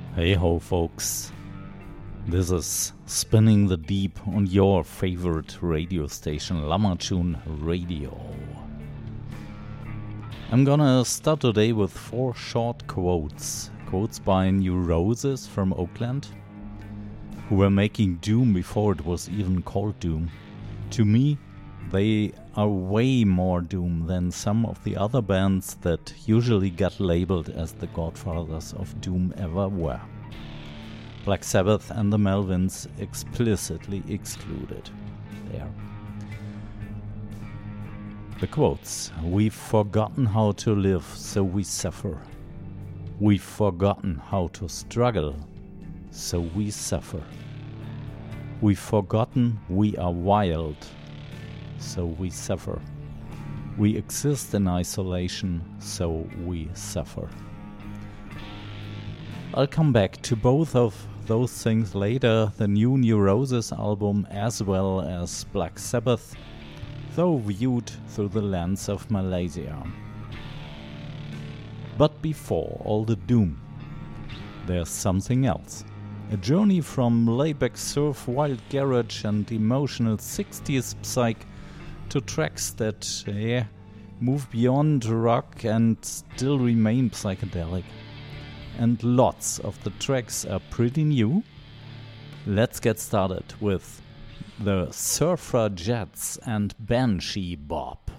Hey ho, folks. This is Spinning the Deep on your favorite radio station, Lamachun Radio. I'm gonna start today with 4 short quotes. Quotes by New Roses from Oakland, who were making Doom before it was even called Doom. To me, they are way more Doom than some of the other bands that usually got labeled as the godfathers of Doom ever were. Black Sabbath and the Melvins explicitly excluded there. The quotes: "We've forgotten how to live, so we suffer. We've forgotten how to struggle, so we suffer. We've forgotten we are wild, so we suffer. We exist in isolation, so we suffer." I'll come back to both of those things later, the New Roses album as well as Black Sabbath, though viewed through the lens of Malaysia. But before all the doom, there's something else. A journey from layback surf, wild garage and emotional 60s psych to tracks that move beyond rock and still remain psychedelic. And lots of the tracks are pretty new. Let's get started with the Surfer Jets and Banshee Bob.